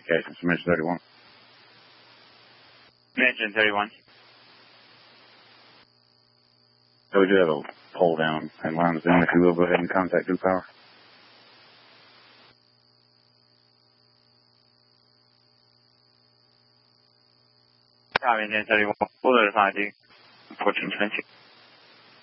communications from Engine 31. Engine 31. So we do have a pull down and lines down. If you will, go ahead and contact Blue Power. Engine 31. We'll notify you. 1420.